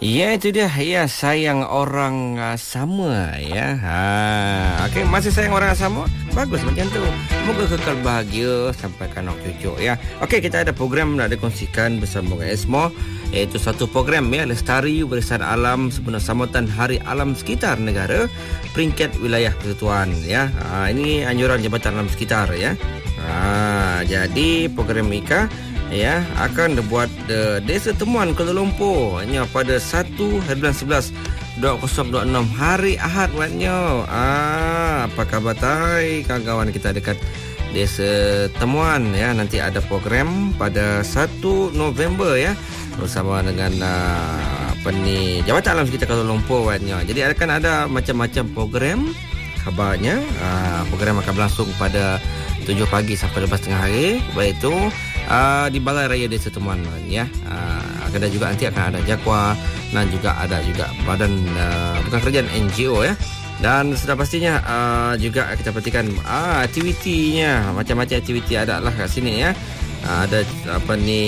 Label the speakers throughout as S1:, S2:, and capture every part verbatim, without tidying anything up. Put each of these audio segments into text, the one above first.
S1: Ya, itu dia. Ya, sayang orang uh, sama ya. Ha, okey, masih sayang orang sama. Bagus macam tu. Moga kekal bahagia sampai kanak cucu ya. Okey, kita ada program nak dikongsikan bersama dengan Esmo, iaitu satu program ya, Lestari Warisan Alam sempena sambutan Hari Alam Sekitar Negara peringkat wilayah persekutuan ya. Ha, ini anjuran Jabatan Alam Sekitar ya. Ha, jadi program Ika ya akan dibuat uh, Desa Temuan Kuala Lumpur hanya pada satu hari bulan sebelas dua ribu dua puluh enam hari Ahad buatnya. Ah, apa khabar tai kawan-kawan kita dekat Desa Temuan ya, nanti ada program pada satu November ya bersama dengan uh, apa ni Jabatan Alam Sekitar Kuala Lumpur buatnya. Jadi akan ada macam-macam program khabarnya. Uh, program akan berlangsung pada tujuh pagi sampai lepas tengah hari. Baik itu uh, di Balai Raya Desa Temuan ya. Uh, ada juga nanti akan ada Jakwa dan juga ada juga badan uh, bukan kerajaan N G O ya. Dan sudah pastinya uh, juga kita perhatikan uh, aktivitinya, macam-macam aktiviti ada lah kat sini ya. Uh, ada apa ni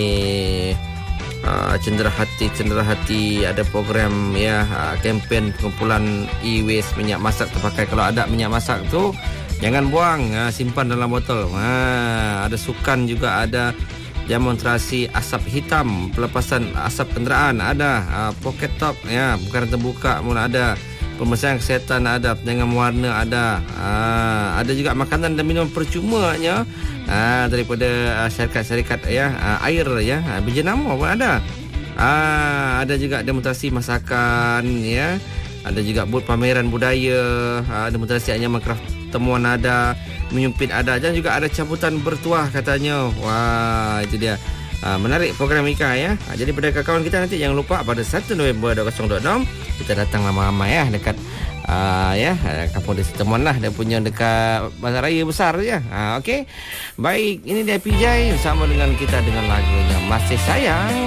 S1: uh, cenderahati cenderahati ada program ya, uh, kempen pengumpulan e-waste minyak masak terpakai. Kalau ada minyak masak tu jangan buang, ha, simpan dalam botol. Ha, ada sukan juga, ada demonstrasi asap hitam, pelepasan asap kenderaan ada, ha, pocket top ya, bukan terbuka pun ada, pemeriksaan kesihatan ada, penjangan warna ada, ha, ada juga makanan dan minum percuma nya, ha, daripada uh, syarikat-syarikat ya, uh, air ya, ha, berjenama pun ada. Ha, ada juga demonstrasi masakan ya. Ada juga booth pameran budaya, ha, demonstrasi anyaman kraft Temuan ada, menyumpit ada, dan juga ada cabutan bertuah katanya. Wah, itu dia. Ha, menarik program Ika ya. Ha, jadi pada kawan kita nanti jangan lupa pada satu November dua ribu dua puluh enam kita datang ramai-ramai ya dekat uh, ya Kampung Desa Temuan lah, dia punya dekat Bazar Raya besar ya. Ha, okey. Baik, ini dia P J bersama dengan kita dengan lagunya Masih Sayang.